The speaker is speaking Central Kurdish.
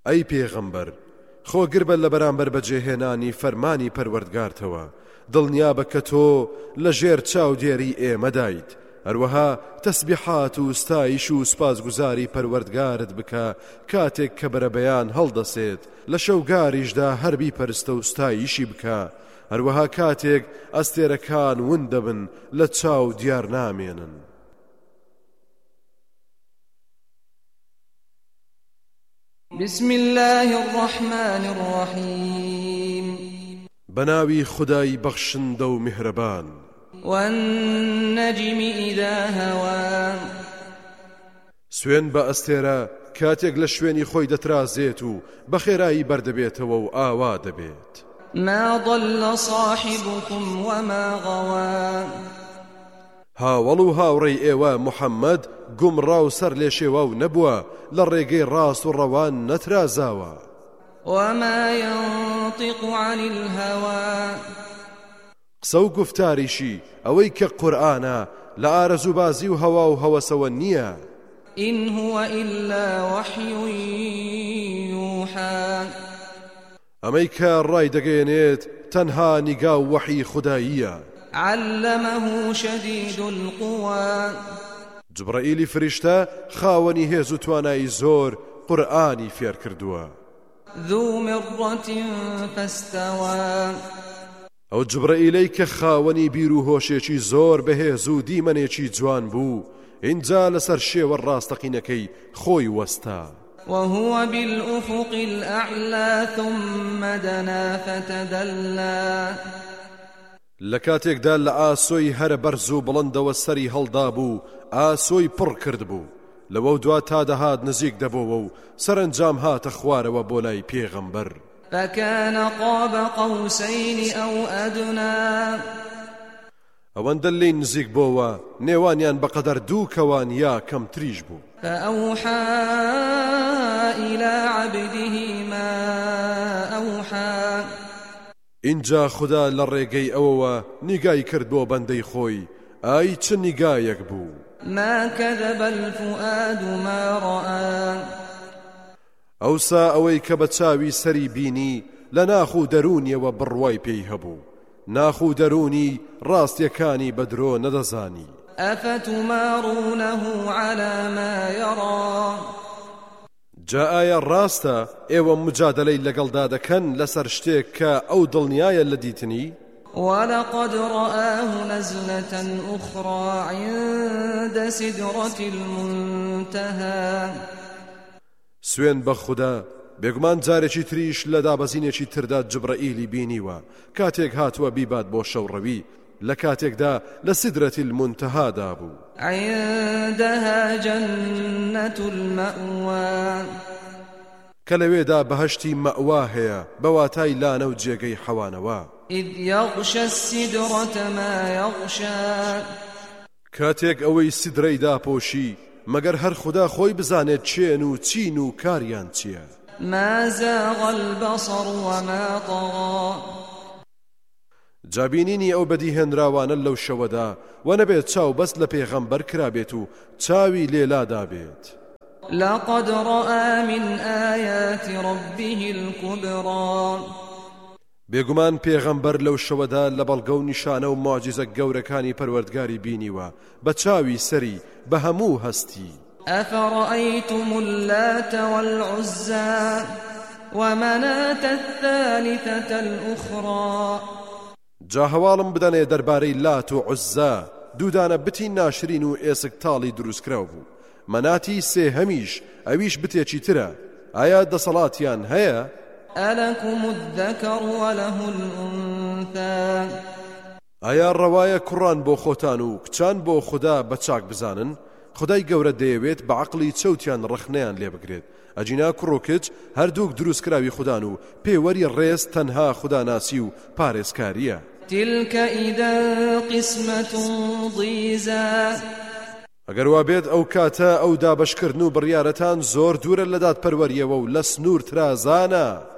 ئەی پێغەمبەر خۆ گربە لە بەرامبەر بەجێهێنانی فەرمانی پەروەردگارتەوە دڵنیابە کە تۆ لە ژێر چاودێری ئێمەدایت هەروەها تەسبیحات و ستایش و سپاسگوزاری پەروەردگارت بکە کاتێک کە بەرەبەیان هەڵدەسێت لە شەوگاریشدا هەربی پەرستە و ستایشی بکە هەروەها کاتێک ئەستێرەکان ون دەبن لە چاو دیار نامێنن بسم الله الرحمن الرحيم بناوي خداي بخشن دو مهربان والنجم إذا هوى سوين بأستيرا كاتيك لشويني خوي دترازيتو بخيراي بردبيتو آوا دبيت ما ضل صاحبكم وما غوى هاوڵ و هاوڕێی ئێوە محەممەد گومڕا و سەر لێ شێوا و نەبووە لە ڕێگەی ڕاست و ڕەوان نەترازاوە وما ينطق عن الهوى قسە و گفتاریشی ئەوەی کە قورئانە لە ئارەزوبازی و هەوا و هەوەسەوە نییە إن هو إلا وحي يوحى ئەمەی کە ڕای دەگەێنێت تەنها نیگا و وەحی خوداییە علمه شديد القوى جبرائیلی فریشتە خاوەنی هێز و توانایی زۆر قورئانی فێر کردووە ذو مرة فاستوى ئەو جبرائیلەی کە خاوەنی بیر و هۆشێکی زۆر بەهێز و دیمەنێکی جوان بوو اینجا لەسەر شێوە ڕاستەقینەکەی خۆی وەستا وهو بالأفق الأعلى ثم دنا فتدلى لكاتێکدا لە ئاسۆی هەرە بەرز و بڵندەوە سەری هەڵدا بوو ئاسۆی پڕ کرد بوو لەوە دوا تا دەهات نزیک دەبەوە و سەرنجام هاتە خوارەوە بۆ لای پێغەمبەر فكان قاب قوسين أو أدنى ئەوەندە لێی نزیک بۆوە نێوانیان بەقەدەر دوو کەوان یا کەم تریش بوو فأوحى إلى عبده ما أوحى اینجا خدا لە ڕێگەی ئەوەوە نیگای کرد بۆ بەندەی خۆی ئای چ نیگایەک بوو ما كذب الفؤاد ما رأى ئەوسا ئەوەی کە بە چاوی سەری بینی لە ناخ و دەرونیەوە بڕوای پێی هەبوو ناخ و دەرونی ڕاستیەکانی بەدرۆ نەدەزانی أفتمارونه على ما يرى جا ئایا ڕاستە ئێوە مجادلەی لەگەڵدا دەکەن لەسەر شتێک کە ئەو دڵنیایە لە دیتنی ولقد رآه نزلة أخرى عند سدرة المنتهى سوێن بە خوددا بێگومان جارێکی تریش لە دابەزینێکی تردا جبرائیلی بینیوە کاتێک هاتووە بیبات بۆ شەوڕەوی لە کاتێکدا لە سدرەتی المنتەهادا بوو عندها جنة المأوى کە لەوێدا بەهەشتی مەئوا هەیە بەواتای لانە و جێگەی حەوانەوە إذ يغشى السدرة ما يغشى کاتێک ئەوەی سدرەی داپۆشی مەگەر هەر خوددا خۆی بزانێت چێن و چین و کاریان چییە ما زاغ البصر وما طغى جابینینی ئەو بەدیهێنراوانە لەو شەوەدا و نەبێت چاو بەست لە پێغەمبەر کرابێت و چاوی لێلادا بێت لقد رأى من آيات ربه الكبرى بێگومان پێغەمبەر لەو شەوەدا لە بەڵگە و نیشانە و معجزە گەورەکانی پەروەردگاری بینیوە بە چاوی سەری بە هەموو هەستی أفرأيتم اللات والعزى ومناة الثالثة الأخرى جا هەواڵم بدەنێ دەربارەی لات و عوزا دوودانە بتی ناشرین و ئێسک تاڵی دروستکراو بوو مەناتی سێهەمیش ئەویش بتێکی ترە ئایا دەسەڵاتیان هەیە ألكم الذكر وله الأنثى ئایا ڕەوایە کوڕان بۆ خۆتان و کچان بۆ خوددا بە چاک بزانن خدای گەورە دەیەوێت بە عەقڵی چەوتیان ڕخنەیان لێ بگرێت ئەجینا کوڕ و کچ هەردووک دروستکراوی خوددان و پێوەری ڕێز تەنها خوداناسی و پارێزکاریە تلك إذا قسمة ضيزى ئەگەر وا بێت ئەو کاتە ئەو دابەشکردن و بڕیارەتان زۆر دوورە لە دادپەروەریەوە و لە سنوور ترازانە